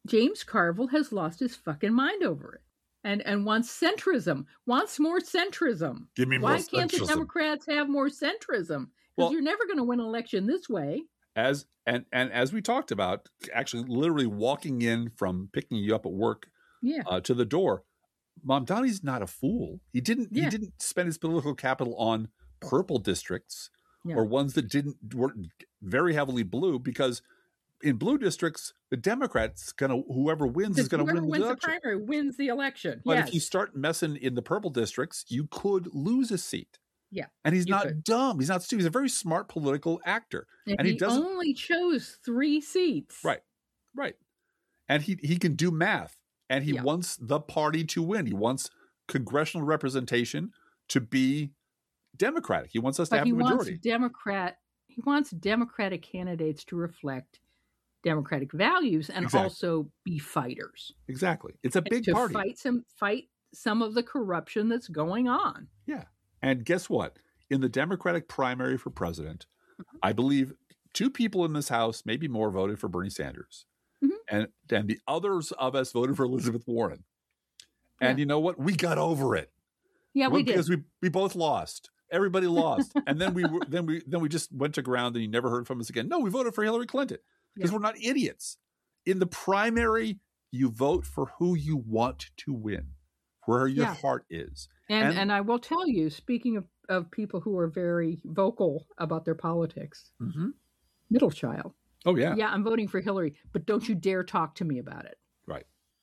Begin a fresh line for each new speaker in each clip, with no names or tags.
James Carville has lost his fucking mind over it. And wants centrism, wants more centrism.
Give me more
Why can't
centrism.
the Democrats have more centrism? Because you're never going to win an election this way.
As we talked about, actually literally walking in from picking you up at work to the door, Mamdani's not a fool. He didn't spend his political capital on purple districts or ones that weren't very heavily blue, because in blue districts, the Democrats whoever wins is going to win the election.
Whoever wins the primary wins the election.
But if you start messing in the purple districts, you could lose a seat.
Yeah.
And he's not dumb. He's not stupid. He's a very smart political actor.
And he only chose 3 seats.
Right. Right. And he can do math. And he wants the party to win. He wants congressional representation to be Democratic. He wants us to have the majority.
He wants Democratic candidates to reflect Democratic values and also be fighters.
Exactly. It's a big party.
Fight some of the corruption that's going on.
Yeah. And guess what? In the Democratic primary for president, I believe 2 people in this House, maybe more, voted for Bernie Sanders. And the others of us voted for Elizabeth Warren. And you know what? We got over it.
Yeah, we did.
Because we both lost. Everybody lost. And then we just went to ground and you never heard from us again. No, we voted for Hillary Clinton because we're not idiots. In the primary, you vote for who you want to win, where your heart is.
And I will tell you, speaking of people who are very vocal about their politics, middle child.
Oh, yeah.
Yeah, I'm voting for Hillary, but don't you dare talk to me about it.
Right.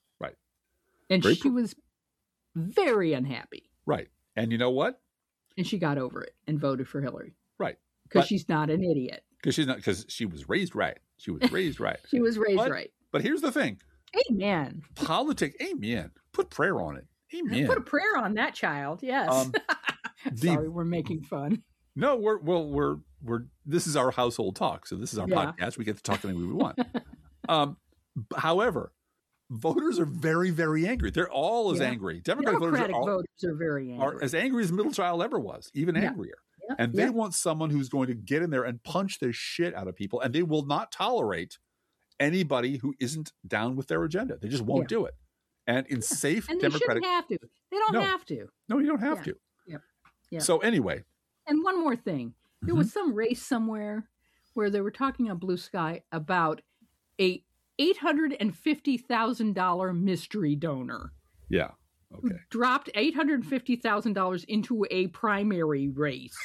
And she was very unhappy.
Right. And you know what?
And she got over it and voted for Hillary.
Right.
Because she's not an idiot.
Because she was raised right. She was raised right.
She was raised right.
But here's the thing.
Amen.
Politics. Amen. Put prayer on it. Amen.
Put a prayer on that child. Yes. Sorry, we're making fun.
No, we're this is our household talk. So this is our podcast. We get to talk anything we want. However, voters are very, very angry. They're all as angry. Democratic voters
are very angry.
Are as angry as middle child ever was, even angrier. Yeah. And they want someone who's going to get in there and punch the shit out of people. And they will not tolerate anybody who isn't down with their agenda. They just won't do it. And in safe
and
Democratic...
they shouldn't have to. They don't have to.
No, you don't have to.
Yep.
So anyway...
And one more thing. There was some race somewhere where they were talking on Blue Sky about a $850,000 mystery donor.
Yeah. Okay.
Who dropped $850,000 into a primary race.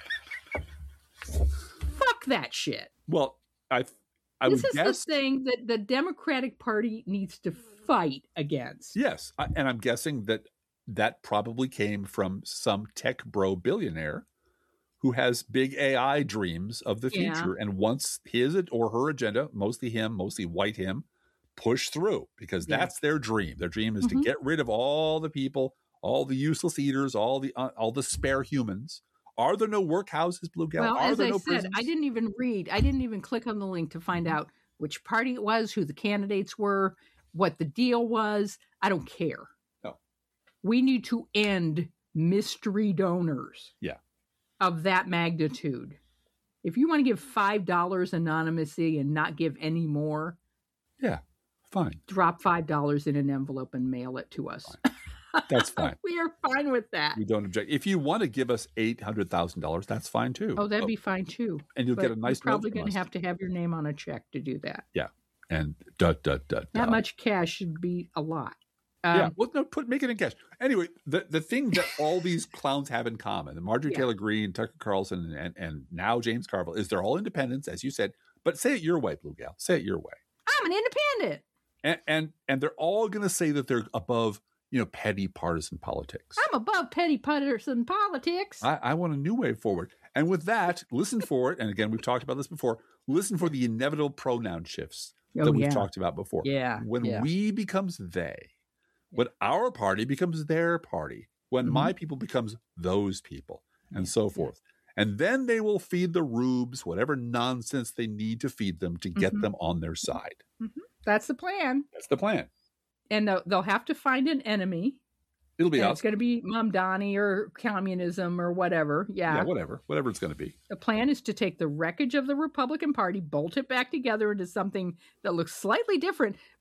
Fuck that shit.
Well,
this is the thing that the Democratic Party needs to fight against.
Yes. And I'm guessing that probably came from some tech bro billionaire who has big AI dreams of the future and wants his or her agenda, mostly white him, push through because that's their dream. Their dream is to get rid of all the people, all the useless eaters, all the spare humans. Are there no workhouses, Blue Gal?
Well, as I said, prisons? I didn't even read. I didn't even click on the link to find out which party it was, who the candidates were, what the deal was. I don't care.
No.
We need to end mystery donors.
Yeah.
Of that magnitude. If you want to give $5 anonymously and not give any more,
fine.
Drop $5 in an envelope and mail it to us.
That's fine.
We are fine with that.
We don't object. If you want to give us $800,000, that's fine too.
Oh, that'd be fine too.
And you'll get a nice.
You're probably going to have your name on a check to do that.
Yeah, and
that much cash should be a lot.
Well, no, make it in cash. Anyway, the thing that all these clowns have in common, and Marjorie Taylor Greene, Tucker Carlson, and now James Carville, is they're all independents, as you said. But say it your way, Blue Gal. Say it your way.
I'm an independent.
And they're all going to say that they're above, petty partisan politics.
I'm above petty partisan politics.
I want a new way forward. And with that, listen for it. And again, we've talked about this before. Listen for the inevitable pronoun shifts that we've talked about before.
Yeah.
When we becomes they. When our party becomes their party, when my people becomes those people, and so forth. And then they will feed the rubes whatever nonsense they need to feed them to get them on their side.
That's the plan.
That's the plan.
And they'll have to find an enemy.
It'll be us.
It's going to be Mamdani or communism or whatever. Yeah,
whatever it's going to be.
The plan is to take the wreckage of the Republican Party, bolt it back together into something that looks slightly different,